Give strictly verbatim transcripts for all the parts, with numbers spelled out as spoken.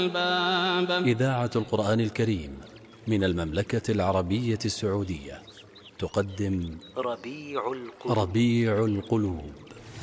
الباب. إذاعة القرآن الكريم من المملكة العربية السعودية تقدم ربيع القلوب. ربيع القلوب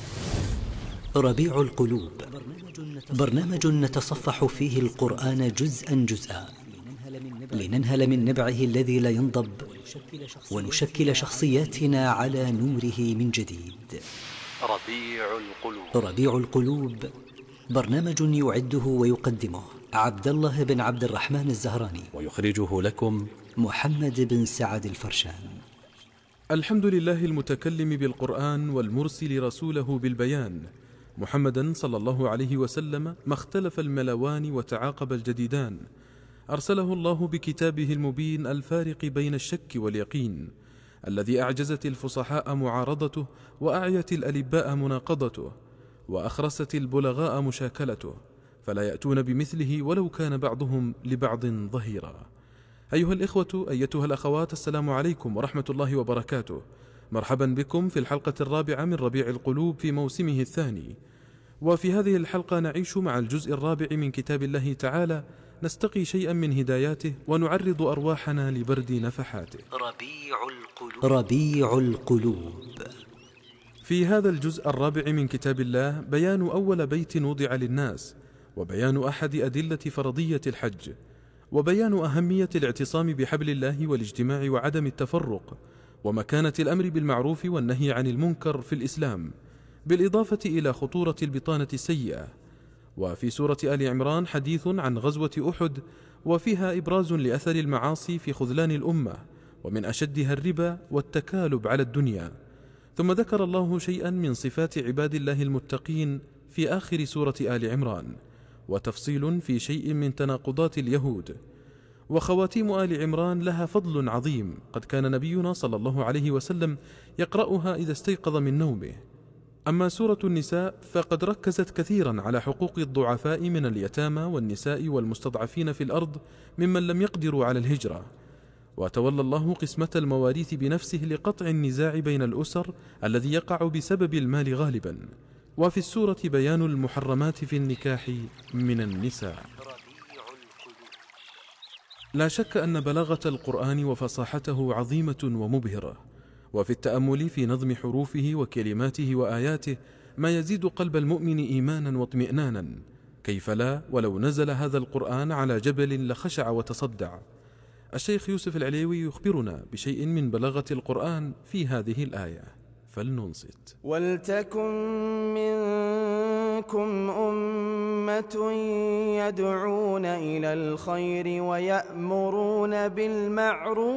ربيع القلوب برنامج نتصفح فيه القرآن جزءا جزءا لننهل من نبعه الذي لا ينضب ونشكل شخصياتنا على نوره من جديد. ربيع القلوب. ربيع القلوب برنامج يعده ويقدمه عبد الله بن عبد الرحمن الزهراني، ويخرجه لكم محمد بن سعد الفرشان. الحمد لله المتكلم بالقرآن والمرسل رسوله بالبيان، محمدا صلى الله عليه وسلم ما اختلف الملوان وتعاقب الجديدان، أرسله الله بكتابه المبين الفارق بين الشك واليقين، الذي أعجزت الفصحاء معارضته وأعيت الألباء مناقضته وأخرست البلغاء مشاكلته، فلا يأتون بمثله ولو كان بعضهم لبعض ظهيرا. أيها الإخوة أيتها الأخوات، السلام عليكم ورحمة الله وبركاته. مرحبا بكم في الحلقة الرابعة من ربيع القلوب في موسمه الثاني. وفي هذه الحلقة نعيش مع الجزء الرابع من كتاب الله تعالى، نستقي شيئا من هداياته ونعرض أرواحنا لبرد نفحاته. ربيع القلوب. ربيع القلوب. في هذا الجزء الرابع من كتاب الله بيان أول بيت وضع للناس، وبيان أحد أدلة فرضية الحج، وبيان أهمية الاعتصام بحبل الله والاجتماع وعدم التفرق، ومكانة الأمر بالمعروف والنهي عن المنكر في الإسلام، بالإضافة إلى خطورة البطانة السيئة. وفي سورة آل عمران حديث عن غزوة أحد، وفيها إبراز لأثر المعاصي في خذلان الأمة، ومن أشدها الربا والتكالب على الدنيا. ثم ذكر الله شيئا من صفات عباد الله المتقين في آخر سورة آل عمران، وتفصيل في شيء من تناقضات اليهود. وخواتيم آل عمران لها فضل عظيم، قد كان نبينا صلى الله عليه وسلم يقرأها إذا استيقظ من نومه. أما سورة النساء فقد ركزت كثيرا على حقوق الضعفاء من اليتامى والنساء والمستضعفين في الأرض ممن لم يقدروا على الهجرة، وتولى الله قسمة المواريث بنفسه لقطع النزاع بين الأسر الذي يقع بسبب المال غالبا. وفي السورة بيان المحرمات في النكاح من النساء. لا شك أن بلاغة القرآن وفصاحته عظيمة ومبهرة، وفي التأمل في نظم حروفه وكلماته وآياته ما يزيد قلب المؤمن إيمانا واطمئنانا. كيف لا ولو نزل هذا القرآن على جبل لخشع وتصدع. الشيخ يوسف العليوي يخبرنا بشيء من بلاغة القرآن في هذه الآية، فلننصت. ولتكن منكم أمة يدعون إلى الخير ويأمرون بالمعروف